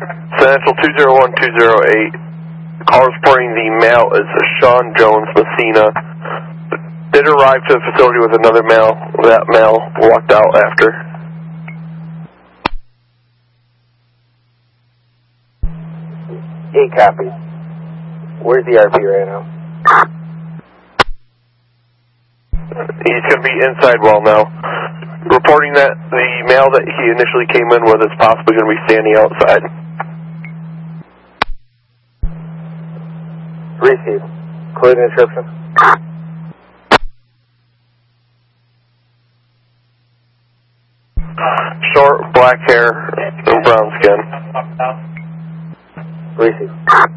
Central 201-208. Call reporting the male is Sean Jones Messina. Did arrive to the facility with another male. That male walked out after. Hey, copy. Where's the RP right now? He's going to be inside well now. Reporting that the male that he initially came in with is possibly going to be standing outside. Receive. Clothing description. Short, black hair, and brown skin. Receive.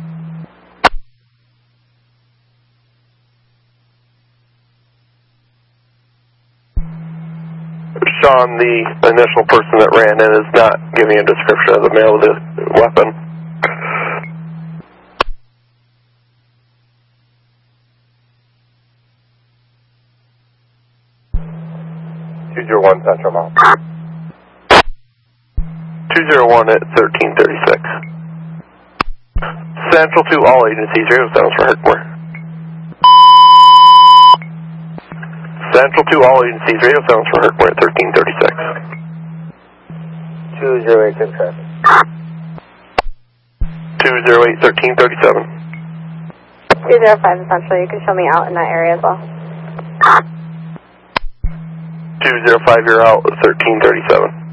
Sean, the initial person that ran in, is not giving a description of the male with the weapon. Central Mount. 201 at 1336. Central to all agencies, radio sounds for Herkimer. Central to all agencies, radio sounds for Herkimer at 1336. 208 in traffic. 208, 1337. 205 Central, you can show me out in that area as well. 205, you're out, 1337.